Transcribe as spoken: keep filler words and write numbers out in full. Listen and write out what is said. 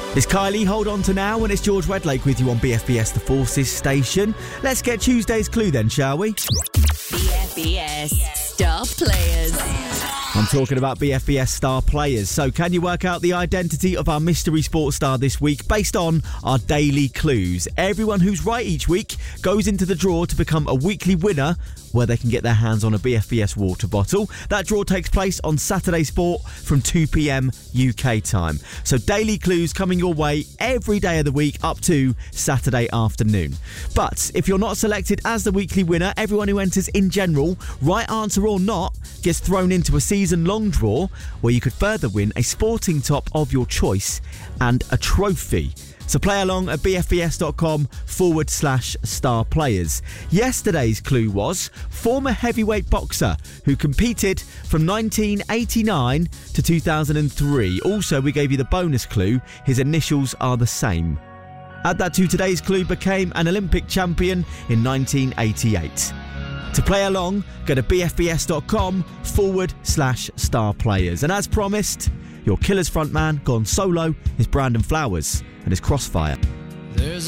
It's Kylie, hold on to now, and it's George Redlake with you on B F B S The Forces station. Let's get Tuesday's clue then, shall we? B F B S Star Players. I'm talking about B F B S star players. So can you work out the identity of our mystery sports star this week based on our daily clues? Everyone who's right each week goes into the draw to become a weekly winner where they can get their hands on a B F B S water bottle. That draw takes place on Saturday Sport from two p.m. U K time. So daily clues coming your way every day of the week up to Saturday afternoon. But if you're not selected as the weekly winner, everyone who enters in general, right answer or not, gets thrown into a season-long draw where you could further win a sporting top of your choice and a trophy. So play along at bfbs.com forward slash star players. Yesterday's clue was former heavyweight boxer who competed from nineteen eighty-nine to two thousand three. Also, we gave you the bonus clue. His initials are the same. Add that to today's clue, became an Olympic champion in nineteen eighty-eight. To play along, go to bfbs.com forward slash star players. And as promised, your Killers frontman gone solo is Brandon Flowers and his Crossfire. There's